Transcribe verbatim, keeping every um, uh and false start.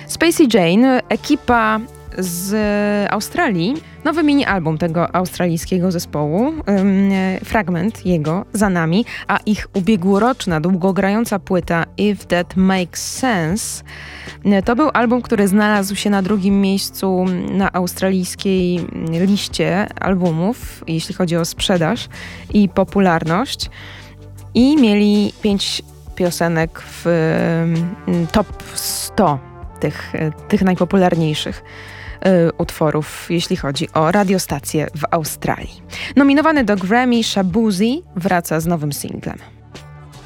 Spacey Jane, ekipa z Australii, nowy mini-album tego australijskiego zespołu, fragment jego za nami, a ich ubiegłoroczna, długogrająca płyta If That Makes Sense to był album, który znalazł się na drugim miejscu na australijskiej liście albumów, jeśli chodzi o sprzedaż i popularność, i mieli pięć piosenek w top sto tych, tych najpopularniejszych utworów, jeśli chodzi o radiostacje w Australii. Nominowany do Grammy, Shaboozey wraca z nowym singlem.